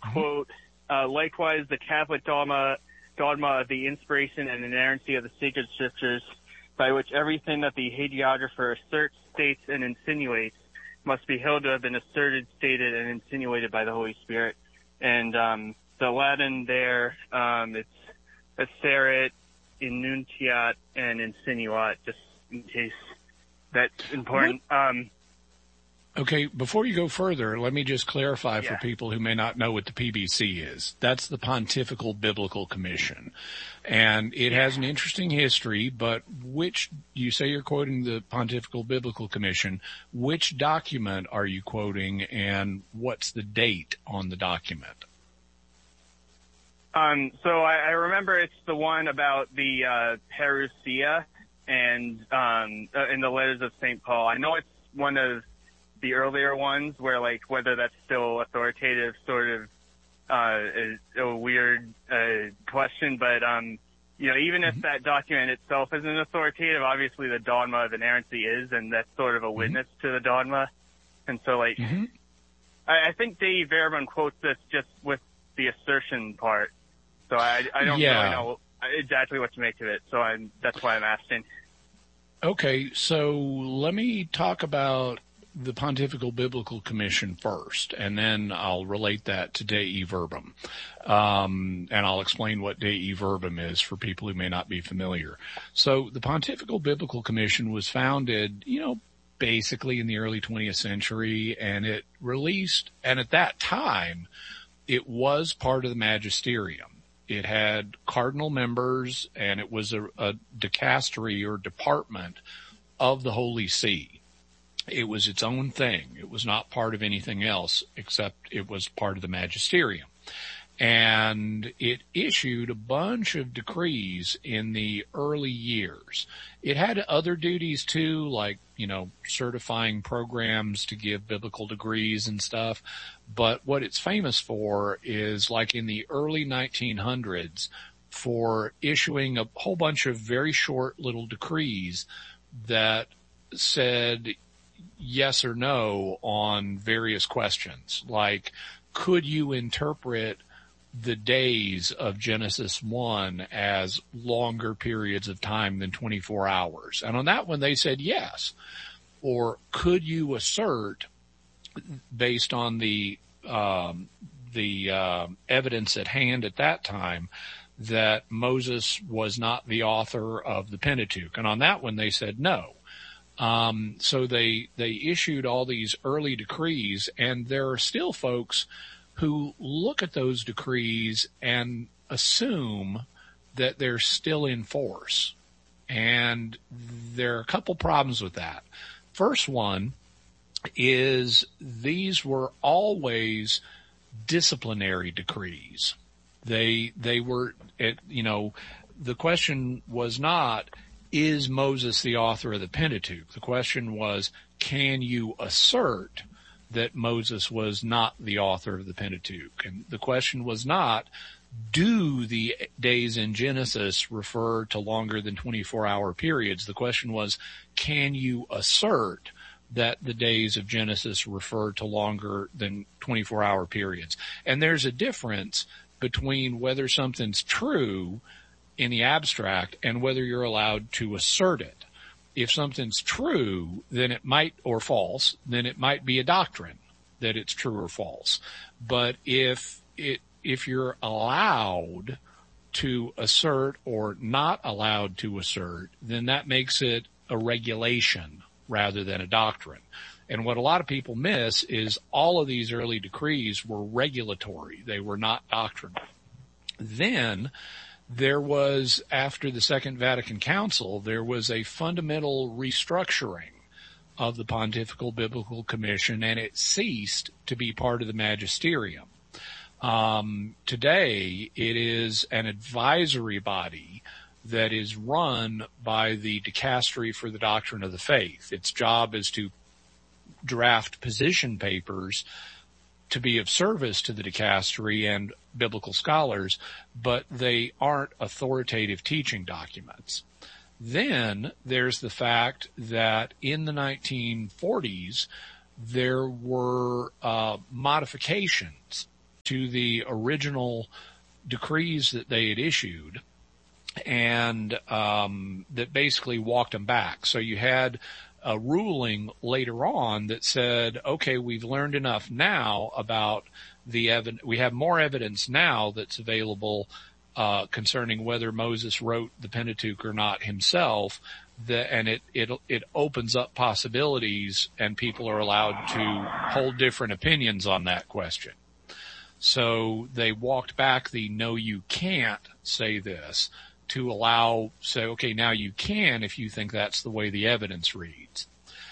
quote, likewise, the Catholic dogma of the inspiration and inerrancy of the sacred scriptures, by which everything that the hagiographer asserts, states, and insinuates must be held to have been asserted, stated, and insinuated by the Holy Spirit. And the Latin there, it's asserit, enunciat, and insinuat, just in case that's important. Okay, before you go further, let me just clarify for people who may not know what the PBC is. That's the Pontifical Biblical Commission. And it has an interesting history, but you say you're quoting the Pontifical Biblical Commission. Which document are you quoting, and what's the date on the document? So I remember it's the one about the parousia and in the letters of St. Paul. I know it's one of the earlier ones where, like, whether that's still authoritative sort of is a weird question, but even if that document itself isn't authoritative, obviously the dogma of inerrancy is, and that's sort of a witness to the dogma. And so, like, I think Dei Verbum quotes this just with the assertion part. So I don't really know exactly what to make of it. So that's why I'm asking. Okay, so let me talk about the Pontifical Biblical Commission first, and then I'll relate that to Dei Verbum. And I'll explain what Dei Verbum is for people who may not be familiar. So the Pontifical Biblical Commission was founded, basically in the early 20th century, and it released, and at that time, it was part of the magisterium. It had cardinal members, and it was a dicastery or department of the Holy See. It was its own thing. It was not part of anything else, except it was part of the magisterium. And it issued a bunch of decrees in the early years. It had other duties too, like, certifying programs to give biblical degrees and stuff. But what it's famous for is, like, in the early 1900s, for issuing a whole bunch of very short little decrees that said yes or no on various questions. Like, could you interpret the days of Genesis 1 as longer periods of time than 24 hours? And on that one, they said yes. Or could you assert, based on the evidence at hand at that time, that Moses was not the author of the Pentateuch? And on that one, they said no. So they issued all these early decrees, and there are still folks who look at those decrees and assume that they're still in force. And there are a couple problems with that. First one is these were always disciplinary decrees. They were, the question was not, is Moses the author of the Pentateuch? The question was, can you assert that Moses was not the author of the Pentateuch? And the question was not, do the days in Genesis refer to longer than 24-hour periods? The question was, can you assert that the days of Genesis refer to longer than 24-hour periods? And there's a difference between whether something's true in the abstract and whether you're allowed to assert it. If something's true, then it might, or false, then it might be a doctrine that it's true or false. But if you're allowed to assert or not allowed to assert, then that makes it a regulation rather than a doctrine. And what a lot of people miss is all of these early decrees were regulatory. They were not doctrinal. Then there was, after the Second Vatican Council, there was a fundamental restructuring of the Pontifical Biblical Commission, and it ceased to be part of the magisterium. Today, it is an advisory body that is run by the Dicastery for the Doctrine of the Faith. Its job is to draft position papers to be of service to the dicastery and biblical scholars, but they aren't authoritative teaching documents. Then there's the fact that in the 1940s, there were modifications to the original decrees that they had issued, and that basically walked them back. So you had a ruling later on that said, okay, we've learned enough now about the evidence. We have more evidence now that's available concerning whether Moses wrote the Pentateuch or not himself, and it opens up possibilities, and people are allowed to hold different opinions on that question. So they walked back the no, you can't say this, to say, okay, now you can if you think that's the way the evidence reads.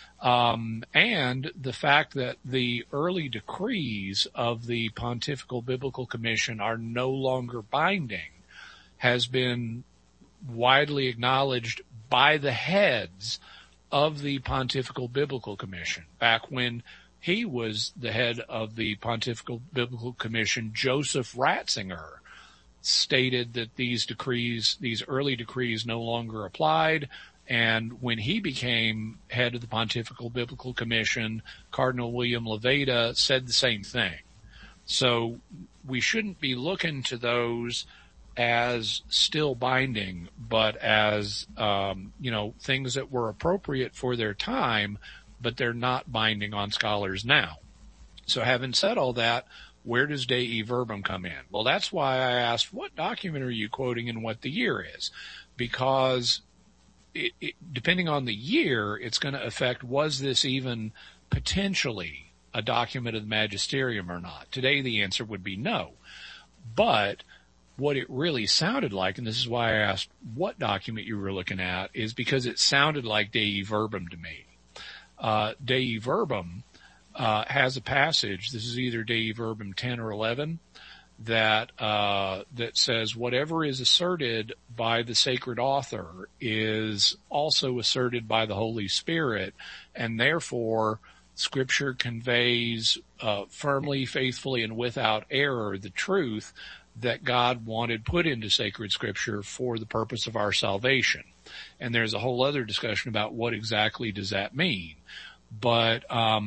And the fact that the early decrees of the Pontifical Biblical Commission are no longer binding has been widely acknowledged by the heads of the Pontifical Biblical Commission. Back when he was the head of the Pontifical Biblical Commission, Joseph Ratzinger stated that these early decrees no longer applied. And when he became head of the Pontifical Biblical Commission, Cardinal William Levada said the same thing. So we shouldn't be looking to those as still binding, but as, things that were appropriate for their time, but they're not binding on scholars now. So having said all that, where does Dei Verbum come in? Well, that's why I asked, what document are you quoting and what the year is? Because depending on the year, it's going to affect, was this even potentially a document of the magisterium or not? Today, the answer would be no. But what it really sounded like, and this is why I asked what document you were looking at, is because it sounded like Dei Verbum to me. Dei Verbum has a passage, this is either Dei Verbum 10 or 11, that says whatever is asserted by the sacred author is also asserted by the Holy Spirit, and therefore Scripture conveys firmly, faithfully, and without error the truth that God wanted put into sacred Scripture for the purpose of our salvation. And there's a whole other discussion about what exactly does that mean. But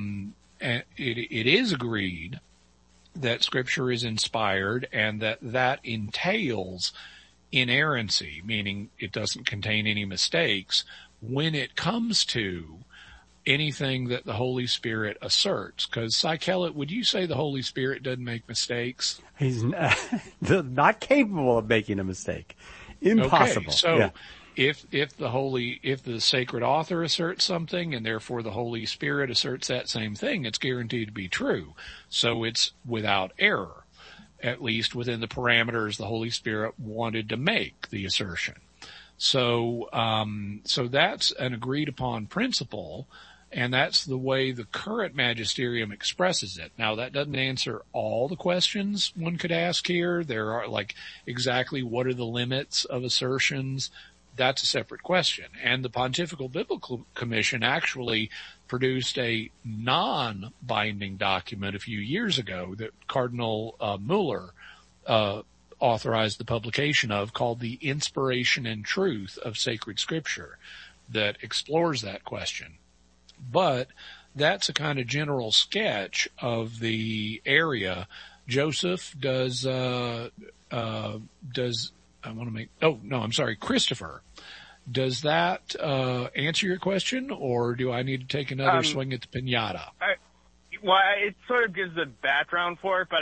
it is agreed that Scripture is inspired and that entails inerrancy, meaning it doesn't contain any mistakes when it comes to anything that the Holy Spirit asserts. Because, Sikellett, would you say the Holy Spirit doesn't make mistakes? He's not capable of making a mistake. Impossible. Okay, so yeah. If the sacred author asserts something and therefore the Holy Spirit asserts that same thing, it's guaranteed to be true. So it's without error, at least within the parameters the Holy Spirit wanted to make the assertion. So that's an agreed upon principle, and that's the way the current magisterium expresses it. Now, that doesn't answer all the questions one could ask here. There are, like, exactly what are the limits of assertions? That's a separate question. And the Pontifical Biblical Commission actually produced a non-binding document a few years ago that Cardinal Mueller authorized the publication of, called The Inspiration and Truth of Sacred Scripture, that explores that question. But that's a kind of general sketch of the area. Joseph, Christopher, does that answer your question, or do I need to take another swing at the piñata? It sort of gives the background for it, but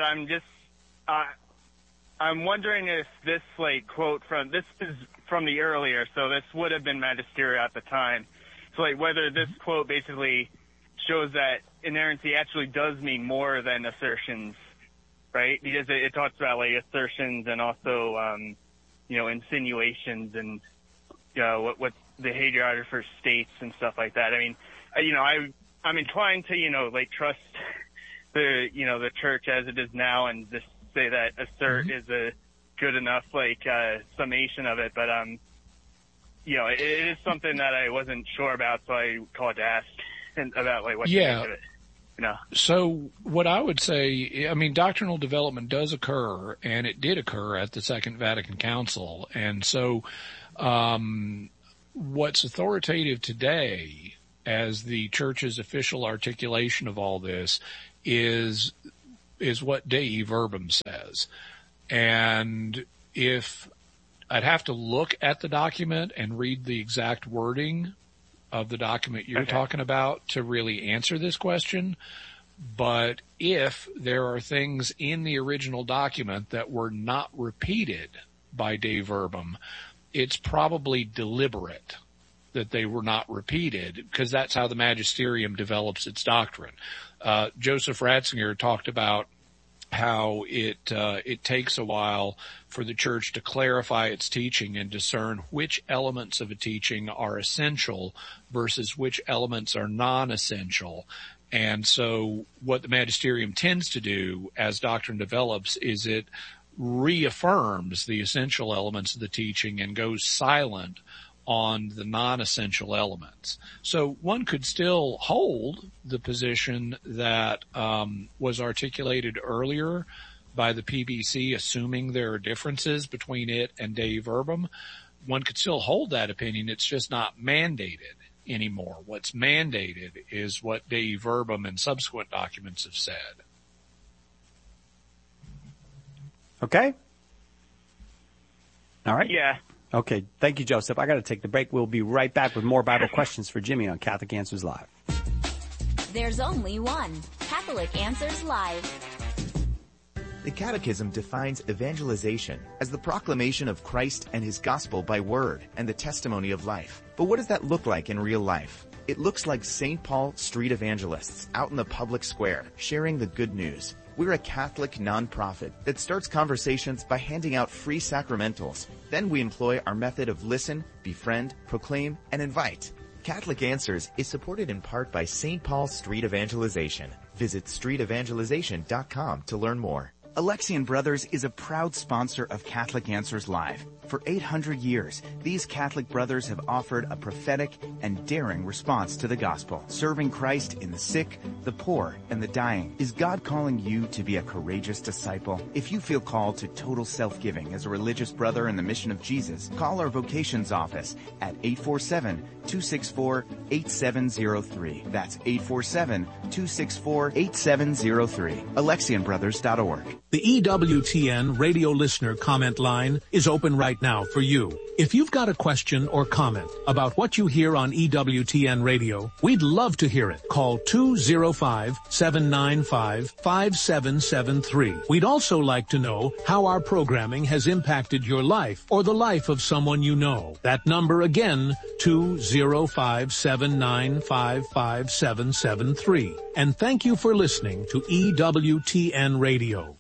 I'm wondering if this quote this is from the earlier, so this would have been magisterial at the time. So whether this quote basically shows that inerrancy actually does mean more than assertions, right? Because it talks about assertions and also insinuations and what the hagiographer states and stuff like that. I mean, I'm inclined to trust the church as it is now and just say that assert is a good enough summation of it, but it is something that I wasn't sure about, so I called to ask about what you think of it. So what I would say, I mean, doctrinal development does occur, and it did occur at the Second Vatican Council. And so what's authoritative today as the Church's official articulation of all this is what Dei Verbum says. And if I'd have to look at the document and read the exact wording of the document you're talking about to really answer this question. But if there are things in the original document that were not repeated by Dei Verbum, it's probably deliberate that they were not repeated, because that's how the magisterium develops its doctrine. Joseph Ratzinger talked about how it takes a while for the church to clarify its teaching and discern which elements of a teaching are essential versus which elements are non-essential. And so what the magisterium tends to do as doctrine develops is it reaffirms the essential elements of the teaching and goes silent on the non-essential elements. So one could still hold the position that was articulated earlier by the PBC, assuming there are differences between it and Dei Verbum. One could still hold that opinion. It's just not mandated anymore. What's mandated is what Dei Verbum and subsequent documents have said. Okay? All right. Yeah. Okay. Thank you, Joseph. I got to take the break. We'll be right back with more Bible questions for Jimmy on Catholic Answers Live. There's only one Catholic Answers Live. The Catechism defines evangelization as the proclamation of Christ and his gospel by word and the testimony of life. But what does that look like in real life? It looks like St. Paul street evangelists out in the public square sharing the good news. We're a Catholic nonprofit that starts conversations by handing out free sacramentals. Then we employ our method of listen, befriend, proclaim, and invite. Catholic Answers is supported in part by St. Paul Street Evangelization. Visit streetevangelization.com to learn more. Alexian Brothers is a proud sponsor of Catholic Answers Live. For 800 years, these Catholic brothers have offered a prophetic and daring response to the gospel, serving Christ in the sick, the poor, and the dying. Is God calling you to be a courageous disciple? If you feel called to total self-giving as a religious brother in the mission of Jesus, call our vocations office at 847-264-8703. That's 847-264-8703. AlexianBrothers.org. The EWTN radio listener comment line is open right now for you. If you've got a question or comment about what you hear on EWTN radio, we'd love to hear it. Call 205-795-5773. We'd also like to know how our programming has impacted your life or the life of someone you know. That number again, 205-795-5773. And thank you for listening to EWTN radio.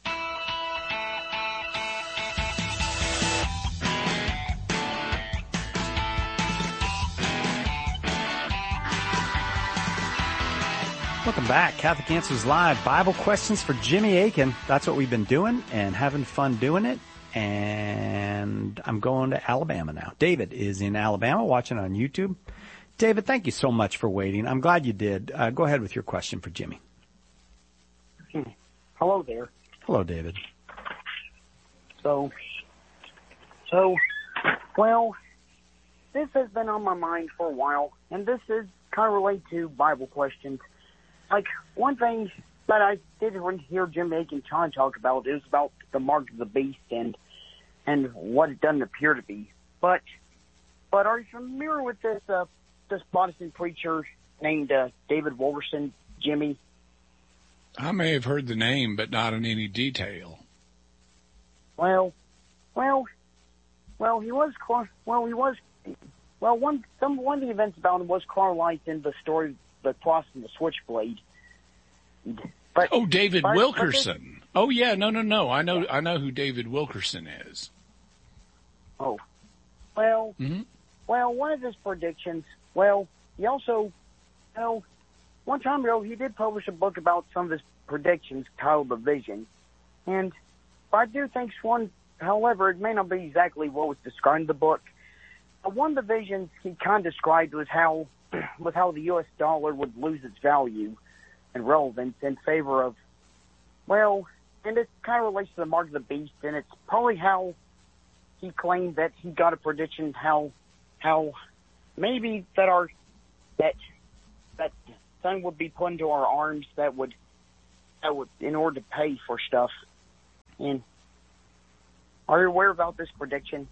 Welcome back. Catholic Answers Live. Bible questions for Jimmy Akin. That's what we've been doing and having fun doing it. And I'm going to Alabama now. David is in Alabama watching on YouTube. David, thank you so much for waiting. I'm glad you did. Go ahead with your question for Jimmy. Hello there. Hello, David. So, well, this has been on my mind for a while, and this is kind of related to Bible questions. Like, one thing that I did hear Jim Akin talk about is about the mark of the beast and what it doesn't appear to be. But are you familiar with this Protestant preacher named David Wilkerson, Jimmy? I may have heard the name, but not in any detail. One of the events about him was chronicled in the story of the Cross and the Switchblade. But David Wilkerson. No. I know who David Wilkerson is. Oh, well, one of his predictions. Well, he also, one time ago he did publish a book about some of his predictions titled The Vision, and I do think one. However, it may not be exactly what was described in the book. One of the visions he kind of described was how the U.S. dollar would lose its value and relevance in favor of, and it kind of relates to the mark of the beast, and it's probably how he claimed that he got a prediction how maybe that sun would be put into our arms that would in order to pay for stuff. And are you aware about this prediction?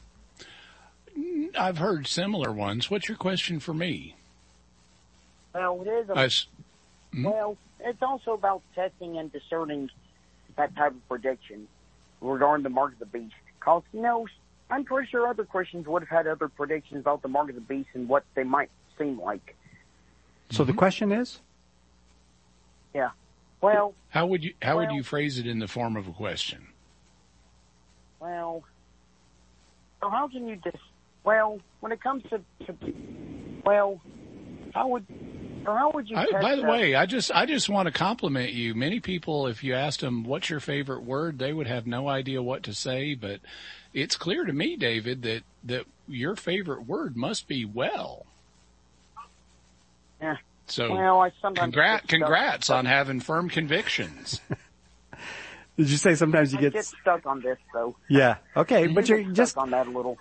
I've heard similar ones. What's your question for me? Well, it is. Well, it's also about testing and discerning that type of prediction regarding the mark of the beast. Because, I'm pretty sure other Christians would have had other predictions about the mark of the beast and what they might seem like. So the question is? Yeah. Well, how would you phrase it in the form of a question? Well, so how can you when it comes to how would you by the way, I just want to compliment you. Many people, if you asked them what's your favorite word, they would have no idea what to say, but it's clear to me, David, that your favorite word must be well. Yeah. So I sometimes congrats on having firm convictions. Did you say sometimes you get stuck on this though? Yeah. Okay, but you're just stuck on that a little.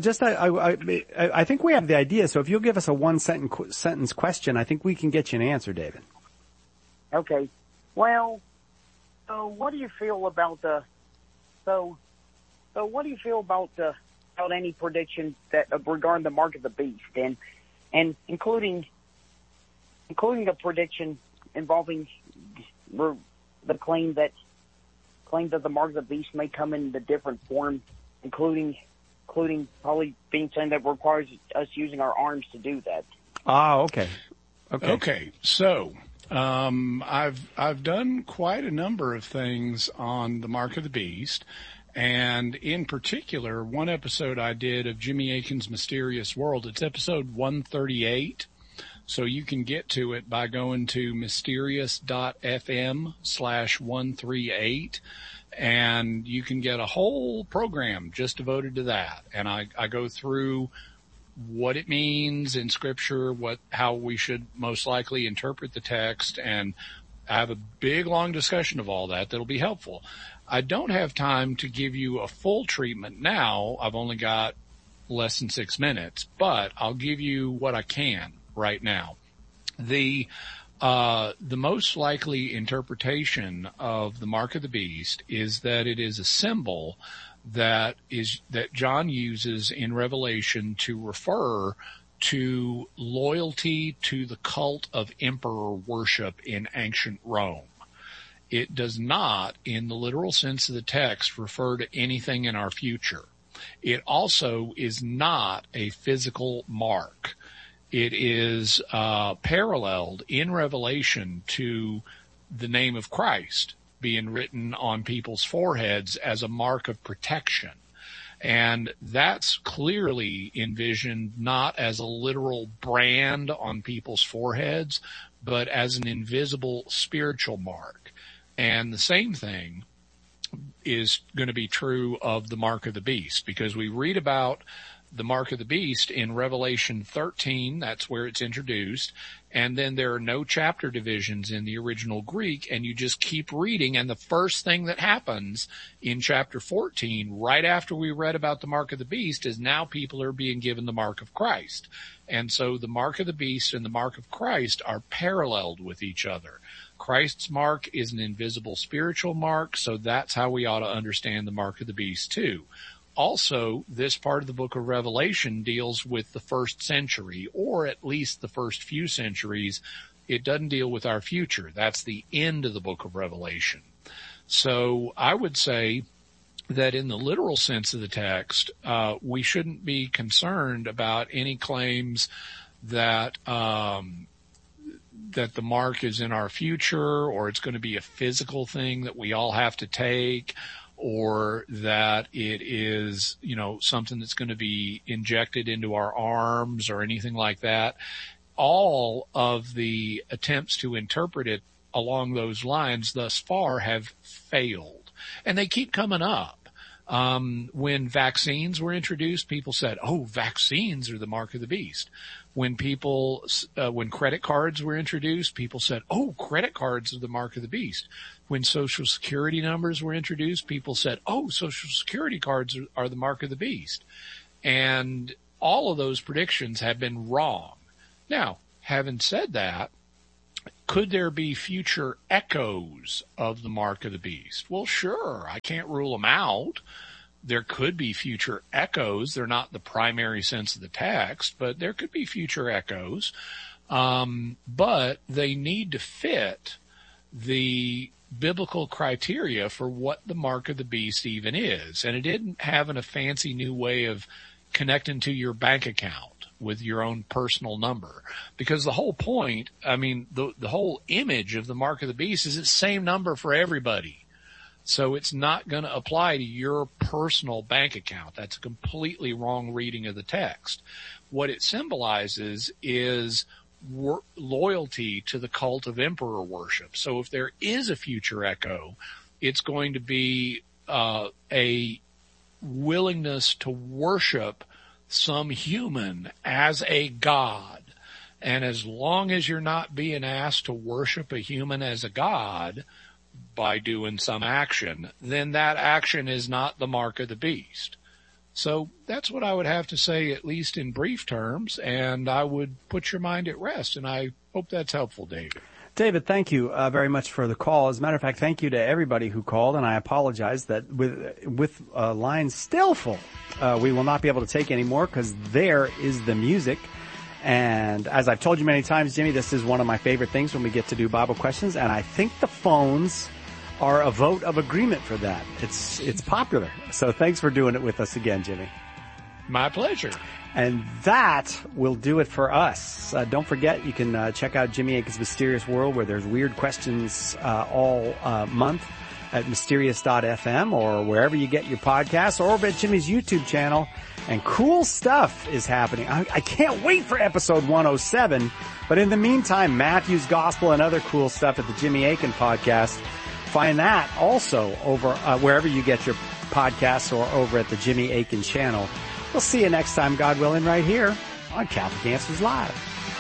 I think we have the idea. So if you'll give us a one sentence question, I think we can get you an answer, David. Okay. Well, so what do you feel about any predictions that regarding the mark of the beast and including a prediction involving the claim that the mark of the beast may come in a different form, including probably being saying that requires us using our arms to do that. Okay. So, I've done quite a number of things on the mark of the beast, and in particular, one episode I did of Jimmy Akin's Mysterious World. It's episode 138. So you can get to it by going to mysterious.fm/138, and you can get a whole program just devoted to that. And I go through what it means in Scripture, how we should most likely interpret the text, and I have a big, long discussion of all that that'll be helpful. I don't have time to give you a full treatment now. I've only got less than 6 minutes, but I'll give you what I can right now. The most likely interpretation of the mark of the beast is that it is a symbol that John uses in Revelation to refer to loyalty to the cult of emperor worship in ancient Rome. It does not, in the literal sense of the text, refer to anything in our future. It also is not a physical mark. It is paralleled in Revelation to the name of Christ being written on people's foreheads as a mark of protection. And that's clearly envisioned not as a literal brand on people's foreheads, but as an invisible spiritual mark. And the same thing is going to be true of the mark of the beast, because we read about the mark of the beast in Revelation 13. That's where it's introduced. And then there are no chapter divisions in the original Greek, and you just keep reading. And the first thing that happens in chapter 14, right after we read about the mark of the beast, is now people are being given the mark of Christ. And so the mark of the beast and the mark of Christ are paralleled with each other. Christ's mark is an invisible spiritual mark, so that's how we ought to understand the mark of the beast too. Also, this part of the book of Revelation deals with the first century, or at least the first few centuries. It doesn't deal with our future. That's the end of the book of Revelation. So I would say that in the literal sense of the text, we shouldn't be concerned about any claims that that the mark is in our future, or it's going to be a physical thing that we all have to take, or that it is, something that's going to be injected into our arms or anything like that. All of the attempts to interpret it along those lines thus far have failed, and they keep coming up. When vaccines were introduced, people said, vaccines are the mark of the beast. When credit cards were introduced, people said, credit cards are the mark of the beast. When Social Security numbers were introduced, people said, Social Security cards are the mark of the beast. And all of those predictions have been wrong. Now, having said that, could there be future echoes of the mark of the beast? Well, sure. I can't rule them out. There could be future echoes. They're not the primary sense of the text, but there could be future echoes. But they need to fit the biblical criteria for what the mark of the beast even is. And it isn't having a fancy new way of connecting to your bank account with your own personal number. Because the whole point, I mean, the whole image of the mark of the beast is it's the same number for everybody. So it's not going to apply to your personal bank account. That's a completely wrong reading of the text. What it symbolizes is loyalty to the cult of emperor worship. So if there is a future echo, it's going to be a willingness to worship some human as a god. And as long as you're not being asked to worship a human as a god by doing some action, then that action is not the mark of the beast. So that's what I would have to say, at least in brief terms, and I would put your mind at rest, and I hope that's helpful, David. David, thank you very much for the call. As a matter of fact, thank you to everybody who called, and I apologize that with lines still full, we will not be able to take any more because there is the music. And as I've told you many times, Jimmy, this is one of my favorite things when we get to do Bible questions, and I think the phones are a vote of agreement for that. It's popular. So thanks for doing it with us again, Jimmy. My pleasure. And that will do it for us. Don't forget, you can check out Jimmy Akin's Mysterious World, where there's weird questions all month at mysterious.fm or wherever you get your podcasts, or over at Jimmy's YouTube channel. And cool stuff is happening. I can't wait for episode 107. But in the meantime, Matthew's Gospel and other cool stuff at the Jimmy Akin podcast. Find that also over wherever you get your podcasts or over at the Jimmy Akin channel. We'll see you next time, God willing, right here on Catholic Answers Live.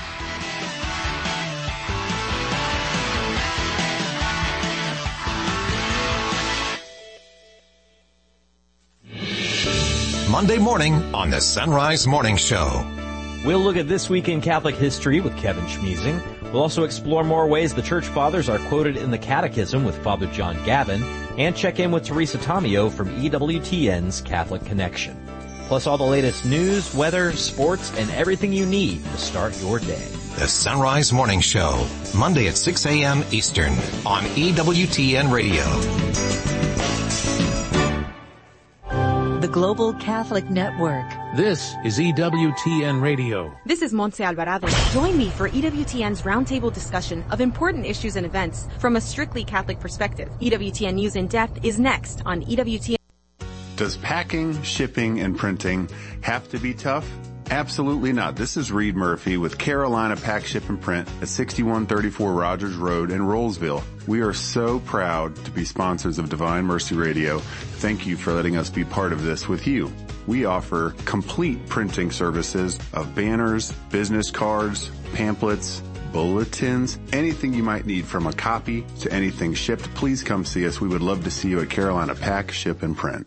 Monday morning on the Sunrise Morning Show. We'll look at this week in Catholic history with Kevin Schmeezing. We'll also explore more ways the Church Fathers are quoted in the Catechism with Father John Gavin, and check in with Teresa Tomeo from EWTN's Catholic Connection. Plus all the latest news, weather, sports, and everything you need to start your day. The Sunrise Morning Show, Monday at 6 a.m. Eastern on EWTN Radio. The Global Catholic Network. This is EWTN Radio. This is Montse Alvarado. Join me for EWTN's roundtable discussion of important issues and events from a strictly Catholic perspective. EWTN News in Depth is next on EWTN. Does packing, shipping, and printing have to be tough? Absolutely not. This is Reed Murphy with Carolina Pack, Ship, and Print at 6134 Rogers Road in Rollsville. We are so proud to be sponsors of Divine Mercy Radio. Thank you for letting us be part of this with you. We offer complete printing services of banners, business cards, pamphlets, bulletins, anything you might need from a copy to anything shipped. Please come see us. We would love to see you at Carolina Pack, Ship, and Print.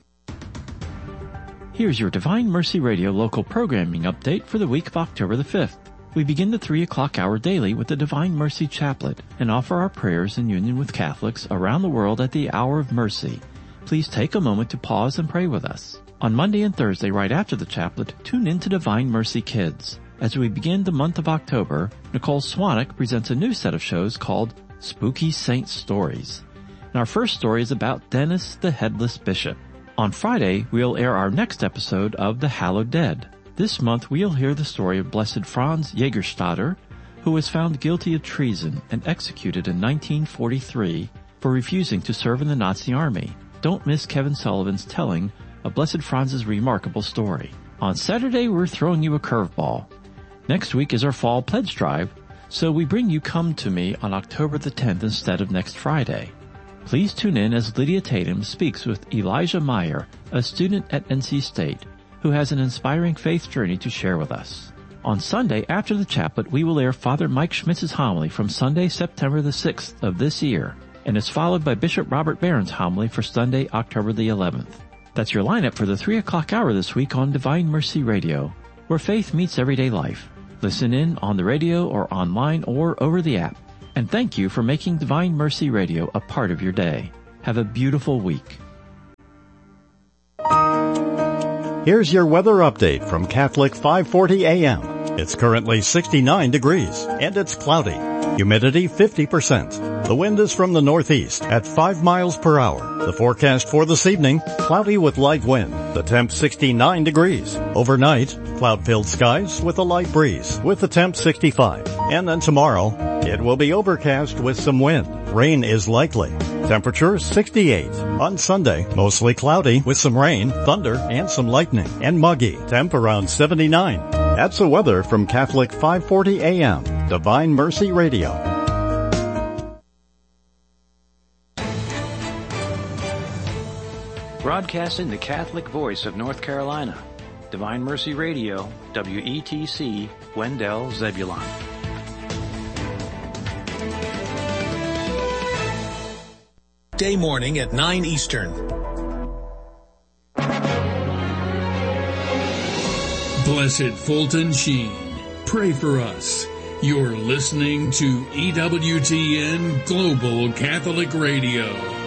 Here's your Divine Mercy Radio local programming update for the week of October the 5th. We begin the 3 o'clock hour daily with the Divine Mercy Chaplet and offer our prayers in union with Catholics around the world at the Hour of Mercy. Please take a moment to pause and pray with us. On Monday and Thursday, right after the chaplet, tune in to Divine Mercy Kids. As we begin the month of October, Nicole Swanek presents a new set of shows called Spooky Saint Stories. And our first story is about Dennis the Headless Bishop. On Friday, we'll air our next episode of The Hallowed Dead. This month, we'll hear the story of Blessed Franz Jägerstatter, who was found guilty of treason and executed in 1943 for refusing to serve in the Nazi army. Don't miss Kevin Sullivan's telling of Blessed Franz's remarkable story. On Saturday, we're throwing you a curveball. Next week is our fall pledge drive, so we bring you Come to Me on October the 10th instead of next Friday. Please tune in as Lydia Tatum speaks with Elijah Meyer, a student at NC State, who has an inspiring faith journey to share with us. On Sunday, after the chaplet, we will air Father Mike Schmitz's homily from Sunday, September the 6th of this year, and it's followed by Bishop Robert Barron's homily for Sunday, October the 11th. That's your lineup for the 3 o'clock hour this week on Divine Mercy Radio, where faith meets everyday life. Listen in on the radio or online or over the app. And thank you for making Divine Mercy Radio a part of your day. Have a beautiful week. Here's your weather update from Catholic 540 AM. It's currently 69 degrees, and it's cloudy. Humidity 50%. The wind is from the northeast at 5 miles per hour. The forecast for this evening, cloudy with light wind. The temp 69 degrees. Overnight, cloud-filled skies with a light breeze, with the temp 65. And then tomorrow, it will be overcast with some wind. Rain is likely. Temperature 68. On Sunday, mostly cloudy with some rain, thunder, and some lightning. And muggy. Temp around 79. That's the weather from Catholic 540 AM, Divine Mercy Radio. Broadcasting the Catholic voice of North Carolina, Divine Mercy Radio, WETC, Wendell, Zebulon. Day morning at 9 Eastern. Blessed Fulton Sheen, pray for us. You're listening to EWTN Global Catholic Radio.